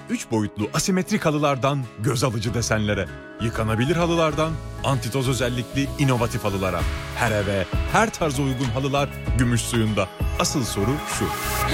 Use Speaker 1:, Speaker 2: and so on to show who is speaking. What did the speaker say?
Speaker 1: 3 boyutlu asimetrik halılardan göz alıcı desenlere, yıkanabilir halılardan antitoz özellikli inovatif halılara. Her eve, her tarza uygun halılar Gümüş Suyu'nda. Asıl soru şu: